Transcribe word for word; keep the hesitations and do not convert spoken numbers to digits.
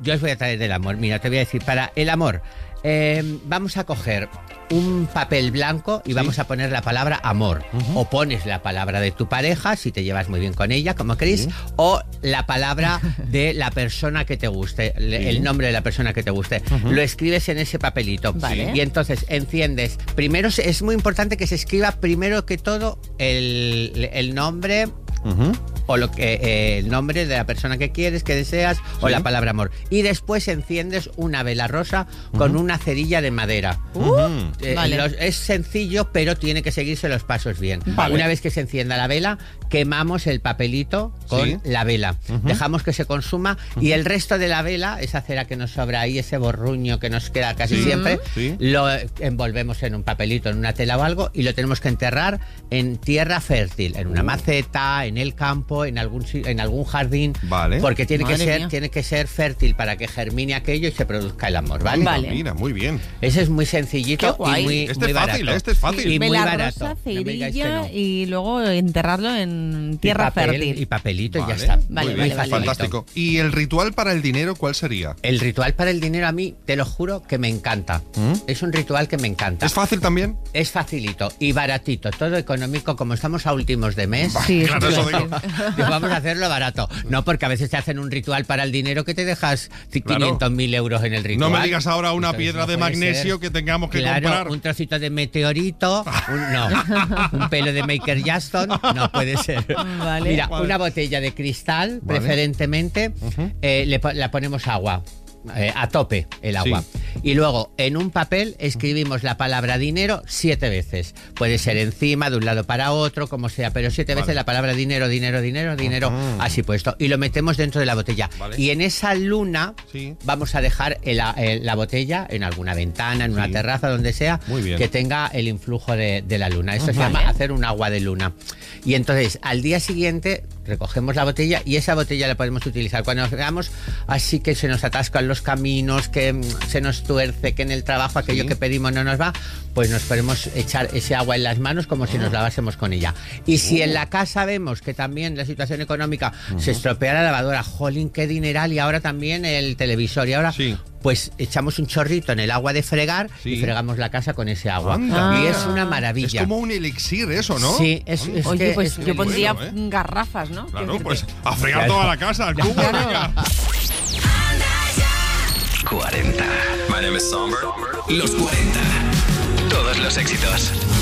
Yo os voy a traer del amor. Mira, te voy a decir, para el amor, eh, vamos a coger un papel blanco y sí. vamos a poner la palabra amor. Uh-huh. O pones la palabra de tu pareja, si te llevas muy bien con ella, como queréis, sí. o la palabra de la persona que te guste, sí. el nombre de la persona que te guste. Uh-huh. Lo escribes en ese papelito. Vale. Y entonces enciendes. Primero, es muy importante que se escriba primero que todo el, el nombre... Uh-huh. O lo que eh, el nombre de la persona que quieres, que deseas, sí. o la palabra amor. Y después enciendes una vela rosa uh-huh. con una cerilla de madera. Uh-huh. Eh, vale. los, es sencillo, pero tiene que seguirse los pasos bien. Vale. Una vez que se encienda la vela, quemamos el papelito con sí. la vela. Uh-huh. Dejamos que se consuma uh-huh. y el resto de la vela, esa cera que nos sobra ahí, ese borruño que nos queda casi sí. siempre, sí. lo envolvemos en un papelito, en una tela o algo, y lo tenemos que enterrar en tierra fértil, en una maceta, en el campo, en algún en algún jardín, vale. porque tiene Madre que ser mía. tiene que ser fértil para que germine aquello y se produzca el amor, ¿vale? Vale. Mira, muy bien. Ese es muy sencillito Qué guay. y muy, Este muy es fácil, barato. este es fácil. Y muy Vela barato. rosa, No me digáis que cerilla no. y luego enterrarlo en tierra y papel, fértil. Y papelito y Vale. ya está. Vale, muy vale, bien, vale, fantástico. ¿Y el ritual para el dinero cuál sería? El ritual para el dinero a mí, te lo juro, que me encanta. ¿Mm? Es un ritual que me encanta. ¿Es fácil también? Es facilito y baratito, todo económico, como estamos a últimos de mes. Sí, Claro, eso eso te iba a digo. decir. Pues vamos a hacerlo barato. No, porque a veces te hacen un ritual para el dinero que te dejas quinientos mil euros en el ritual. No me digas ahora una Entonces, piedra no de puede magnesio ser. que tengamos que Claro, comprar. un trocito de meteorito, un, no, un pelo de Michael Jackson, no puede ser. Vale. Mira, Vale. una botella de cristal, Vale. preferentemente, Uh-huh. eh, le, po- la ponemos agua. Eh, a tope el agua. Sí. Y luego en un papel escribimos la palabra dinero siete veces. Puede ser encima, de un lado para otro, como sea, pero siete Vale. veces la palabra dinero, dinero, dinero, dinero, Ujú. así puesto. Y lo metemos dentro de la botella. Vale. Y en esa luna Sí. vamos a dejar el- el- la botella en alguna ventana, en una Sí. terraza, donde sea, Muy bien. que tenga el influjo de, de la luna. Esto se Vale. llama hacer un agua de luna. Y entonces, al día siguiente, recogemos la botella y esa botella la podemos utilizar cuando nos veamos así que se nos atascan los caminos, que mm, se nos tuerce, que en el trabajo aquello Sí. que pedimos no nos va, pues nos podemos echar ese agua en las manos como si nos lavásemos con ella. Y si en la casa vemos que también la situación económica se estropea la lavadora, jolín, qué dineral, y ahora también el televisor, y ahora... Sí. Pues echamos un chorrito en el agua de fregar Sí. y fregamos la casa con ese agua. Anda. Y Ah. es una Es maravilla. como un elixir eso, ¿no? Sí, es, es Oye, que pues es- yo pondría bueno, ¿eh? garrafas, ¿no? Claro, Quiero pues decirte. a fregar Claro. toda la casa, al cubo, Claro. venga. cuarenta. My name is Somber. Los cuarenta. Todos los éxitos.